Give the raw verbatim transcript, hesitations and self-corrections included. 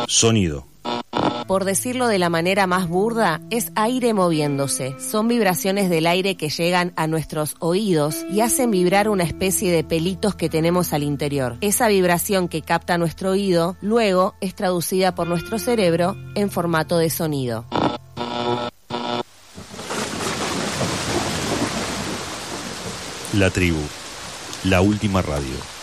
Sonido. Por decirlo de la manera más burda, es aire moviéndose. Son vibraciones del aire que llegan a nuestros oídos y hacen vibrar una especie de pelitos que tenemos al interior. Esa vibración que capta nuestro oído, luego es traducida por nuestro cerebro en formato de sonido. La tribu, la última radio.